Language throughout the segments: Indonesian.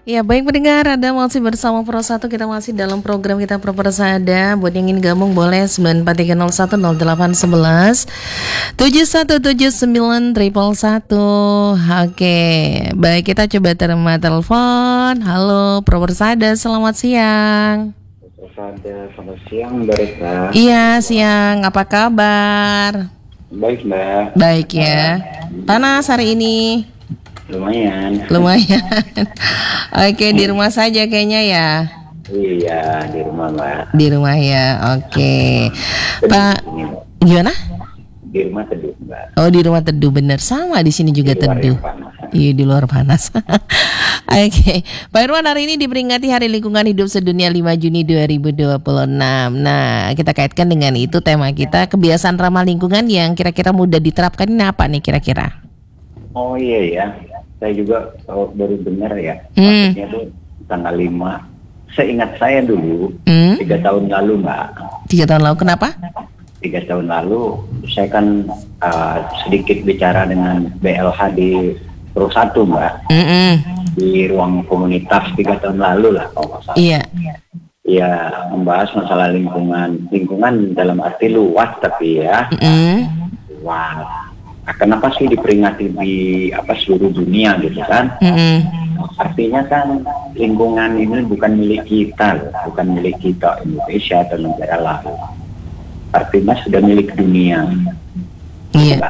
Ya baik pendengar, Anda masih bersama Pro 1. Kita masih dalam program kita Pro Persada. Buat yang ingin gabung boleh 943010811 7179 Oke, baik kita coba terima telepon. Halo Pro Persada, selamat siang. Persada, selamat siang Mbak Rita. Iya siang, apa kabar? Baik Mbak. Baik ya. Panas hari ini? Lumayan. Oke, di rumah saja kayaknya ya. Iya, di rumah Mbak. Di rumah ya, oke. Pak, gimana? Di rumah teduh Mbak. Oh, di rumah teduh, bener. Sama di sini juga teduh. Iya, di luar panas. Oke, Pak Irwan, hari ini diperingati Hari Lingkungan Hidup Sedunia 5 Juni 2026. Nah, kita kaitkan dengan itu tema kita, kebiasaan ramah lingkungan yang kira-kira mudah diterapkan ini apa nih kira-kira? Oh iya ya, saya juga baru dengar ya. Maksudnya tuh tanggal 5. Seingat saya dulu, 3 tahun lalu Mbak. 3 tahun lalu, kenapa? 3 tahun lalu, saya kan sedikit bicara dengan BLH di Pro 1 Mbak. Di ruang komunitas 3 tahun lalu lah kalau nggak salah. Iya. Ya, membahas masalah lingkungan dalam arti luas tapi ya. Wah, kenapa sih diperingati di seluruh dunia gitu kan? Artinya kan lingkungan ini bukan milik kita, bukan milik kita Indonesia atau negara lain. Artinya sudah milik dunia. Iya.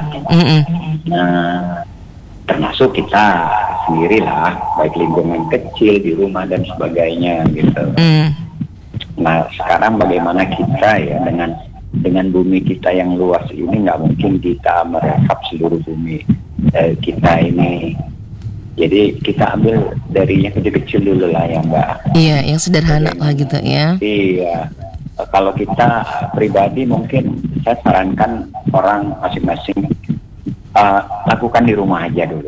Nah, termasuk kita sendirilah, baik lingkungan kecil di rumah dan sebagainya gitu. Nah, sekarang bagaimana kita ya dengan bumi kita yang luas ini, nggak mungkin kita merekap seluruh bumi kita ini. Jadi kita ambil dari yang kecil-kecil dulu lah ya Mbak. Iya, yang sederhana lah gitu ya. Iya. Kalau kita pribadi mungkin saya sarankan orang masing-masing lakukan di rumah aja dulu.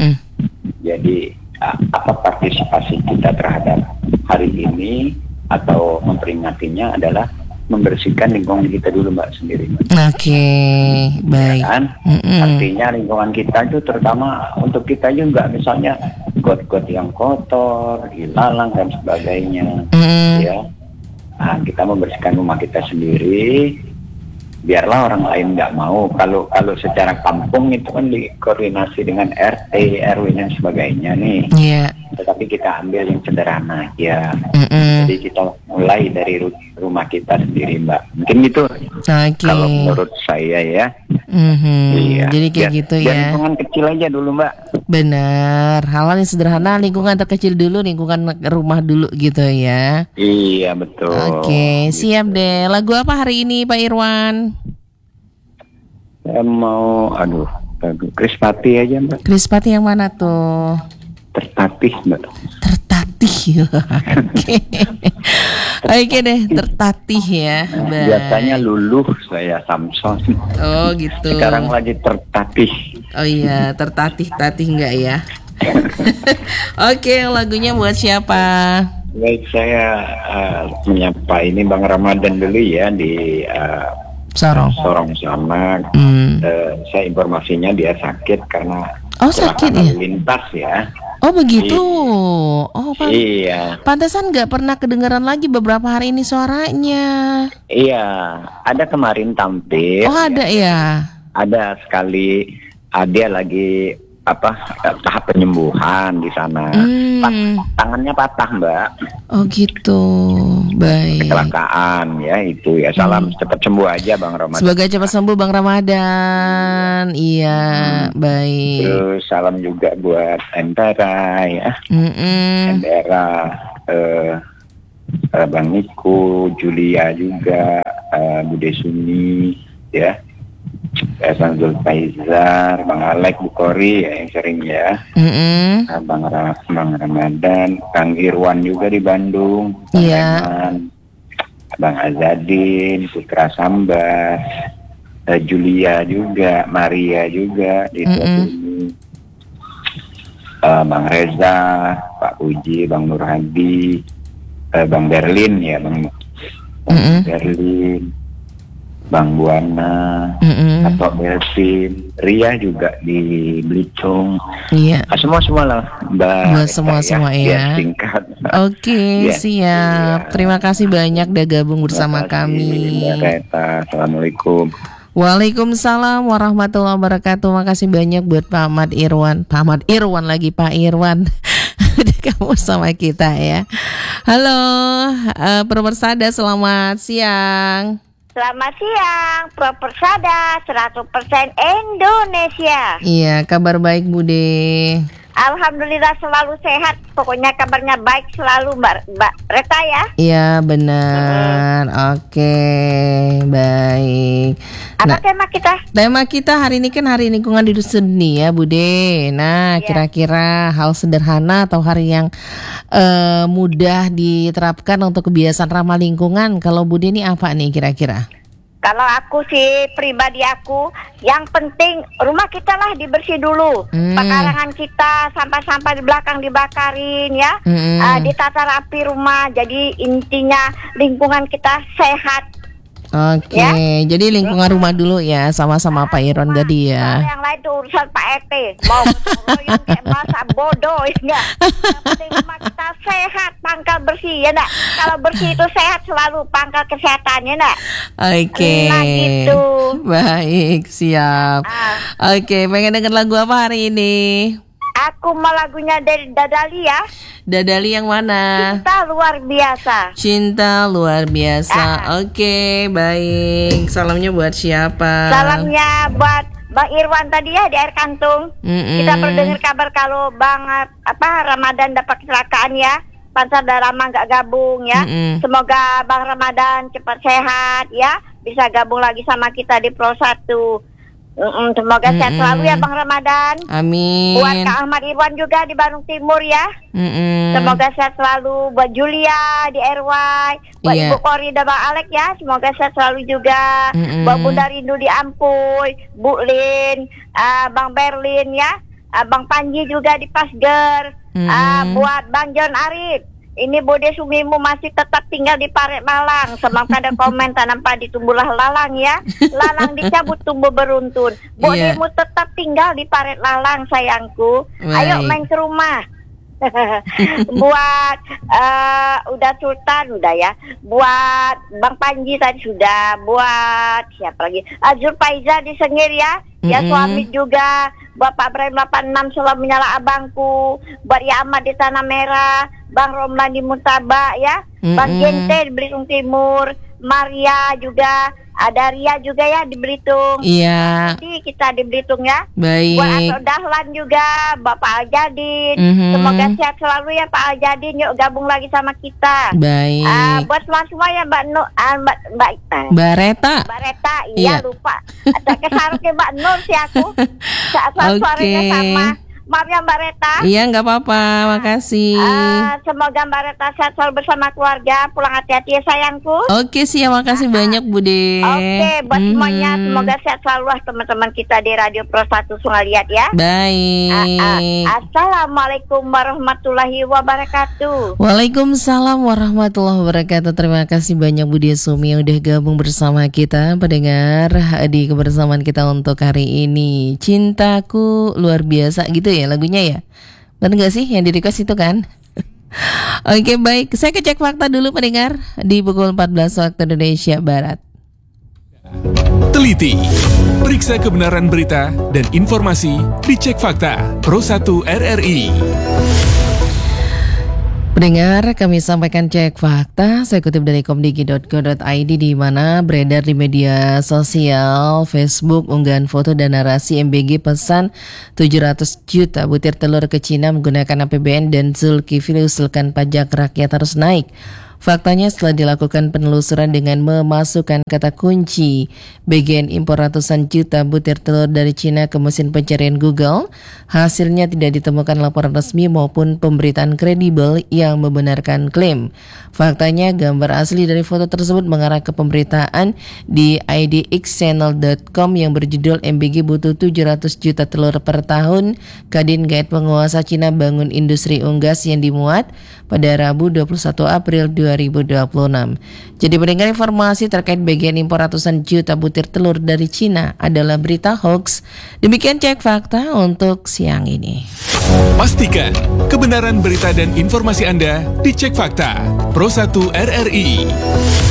Jadi apa partisipasi kita terhadap hari ini atau memperingatinya adalah membersihkan lingkungan kita dulu Mbak sendiri. Oke, baik. Ya kan? Artinya lingkungan kita itu terutama untuk kita juga, misalnya got-got yang kotor, ilalang dan sebagainya. Ya. Nah, kita membersihkan rumah kita sendiri. Biarlah orang lain nggak mau. Kalau secara kampung itu kan dikoordinasi dengan RT, RW dan sebagainya nih. Iya. Tetapi kita ambil yang sederhana ya. Jadi kita mulai dari rumah kita sendiri Mbak. Mungkin gitu. Kalau menurut saya ya. Iya. Jadi kayak gitu ya. Lingkungan kecil aja dulu Mbak. Benar. Hal-hal yang sederhana, lingkungan terkecil dulu, lingkungan rumah dulu gitu ya. Iya betul. Oke, siap deh. Lagu apa hari ini Pak Irwan? Saya mau, lagu Krispati aja Mbak. Krispati yang mana tuh? Tertatih Mbak. Tertatih. Oke deh, tertatih ya. Biasanya Luluh, saya Samson. Oh gitu. Sekarang lagi tertatih. Oh iya, tertatih enggak ya? Oke, lagunya buat siapa? Baik, saya menyapa ini Bang Ramadan dulu ya di Sorong sana. Saya informasinya dia sakit karena sakit ya? Lintas ya. Oh begitu. Iya. Pantesan nggak pernah kedengaran lagi beberapa hari ini suaranya. Iya, ada kemarin tampil. Oh ada ya? Ada sekali. Dia lagi tahap penyembuhan di sana. Tangannya patah Mbak. Oh gitu. Baik. Kecelakaan ya itu ya. Salam cepat sembuh aja Bang Ramadan. Semoga cepat sembuh Bang Ramadan. Iya, baik. Terus salam juga buat Endara ya. Endara, Bang Niko, Julia juga, Bude Suni ya. Bang Zulfaizar, Bang Alek Bukori ya, yang sering ya. Bang Ramadan, Kang Irwan juga di Bandung. Iya. Bang Azadin, Putra Sambas, Julia juga, Maria juga di sini. Bang Reza, Pak Puji, Bang Nur Hadi, Bang Berlin ya, Bang Berlin. Bang Buana, atau Melvin, Ria juga di Belitung. Iya. Semua lah, Mbak. Buat semua ya. Singkat. Oke, siap. Terima kasih banyak udah gabung bersama kami. Mbak Reta, assalamualaikum. Waalaikumsalam warahmatullahi wabarakatuh. Makasih banyak buat Pak Ahmad Irwan. Pak Irwan. Udah kamu sama kita ya. Halo, Pemersada, selamat siang. Selamat siang, Persada 100% Indonesia. Iya, kabar baik Bude. Alhamdulillah selalu sehat. Pokoknya kabarnya baik selalu Mbak Reta ya. Iya benar. Oke, baik. Apa tema kita? Tema kita hari ini kan Hari Lingkungan Hidup Sedunia Bude. Nah, kira-kira hal sederhana atau hari yang mudah diterapkan untuk kebiasaan ramah lingkungan. Kalau Bude ini apa nih kira-kira? Kalau aku sih pribadi aku, yang penting rumah kita lah dibersih dulu. Pekarangan kita, sampah-sampah di belakang dibakarin ya. Ditata rapi rumah. Jadi intinya lingkungan kita sehat. Oke, jadi lingkungan rumah dulu ya, sama-sama Pak Irwan tadi ya. Yang lain itu urusan Pak RT. Mau royong kayak masa bodoh ya enggak. Yang penting rumah kita sehat, pangkal bersih ya enggak. Kalau bersih itu sehat selalu pangkal kesehatannya enggak. Oke. Nah gitu. Baik, siap. Oke, pengen denger lagu apa hari ini? Aku mau lagunya dari Dadali ya. Dadali yang mana? Cinta luar biasa. Cinta luar biasa. Oke, baik. Salamnya buat siapa? Salamnya buat Bang Irwan tadi ya di Air Kantung. Kita perlu dengar kabar kalau Bang Ramadan dapat kecelakaan ya. Pansar dan Rama nggak gabung ya. Semoga Bang Ramadan cepat sehat ya. Bisa gabung lagi sama kita di Pro 1. Semoga sehat selalu ya Bang Ramadan. Amin. Buat Kak Ahmad Irwan juga di Bandung Timur ya. Semoga sehat selalu. Buat Julia di RY. Buat Ibu Kori dan Bang Alek ya. Semoga sehat selalu juga. Buat Bunda Rindu di Ampuy, Bu Lin, Bang Berlin ya. Bang Panji juga di Pasger. Buat Bang John Arif. Ini Bude Sumimu masih tetap tinggal di Paret Malang. Semangka ada komen tanam padi tumbuhlah lalang ya. Lalang dicabut tumbuh beruntun. Budemu tetap tinggal di Paret Lalang sayangku. Ayo main ke rumah. Buat udah Sultan udah ya. Buat Bang Panji tadi sudah. Buat siapa lagi? Azur Faiza di Sengir ya. Ya suami juga. Bapak Ibrahim 86 selalu menyala abangku. Buat Ya Ahmad di Tanah Merah. Bang Romlan di Mutaba ya. Bang Gente di Belitung Timur. Maria juga. Ada Ria juga ya di Belitung. Iya. Jadi kita di Belitung ya. Baik. Buat Aso Dahlan juga. Bapak Aljadin. Semoga sehat selalu ya Pak Aljadin. Yuk gabung lagi sama kita. Baik. Buat semua ya Mbak Reta. Mbak Reta, iya lupa. Ada kesaruknya Mbak Nur sih aku. Saat suaranya sama. Maaf ya Mbak Reta. Iya nggak apa-apa, makasih. Semoga Mbak Reta sehat selalu bersama keluarga. Pulang hati-hati ya sayangku. Oke siap, makasih banyak Bude. Oke, buat semuanya semoga sehat selalu lah teman-teman kita di Radio Pro 1 Sungai Liat ya. Baik. Assalamualaikum warahmatullahi wabarakatuh. Waalaikumsalam warahmatullahi wabarakatuh. Terima kasih banyak Bude Sumi yang udah gabung bersama kita, pendengar di kebersamaan kita untuk hari ini. Cintaku luar biasa gitu ya lagunya ya. Benar gak sih yang di request itu kan? Oke baik, saya cek fakta dulu pendengar di pukul 14 waktu Indonesia Barat. Teliti, periksa kebenaran berita dan informasi di Cek Fakta Pro 1 RRI. Pendengar, kami sampaikan cek fakta. Saya kutip dari komdigi.go.id di mana beredar di media sosial Facebook unggahan foto dan narasi MBG pesan 700 juta butir telur ke Cina menggunakan APBN dan Zulkifli usulkan pajak rakyat harus naik. Faktanya setelah dilakukan penelusuran dengan memasukkan kata kunci BGN impor ratusan juta butir telur dari Cina ke mesin pencarian Google, hasilnya tidak ditemukan laporan resmi maupun pemberitaan kredibel yang membenarkan klaim. Faktanya gambar asli dari foto tersebut mengarah ke pemberitaan di idxchannel.com yang berjudul MBG butuh 700 juta telur per tahun, Kadin Guide penguasa Cina bangun industri unggas yang dimuat pada Rabu 21 April 2026. Jadi mendengar informasi terkait bagian impor ratusan juta butir telur dari Cina adalah berita hoax. Demikian Cek Fakta untuk siang ini. Pastikan kebenaran berita dan informasi Anda dicek fakta. Pro 1 RRI.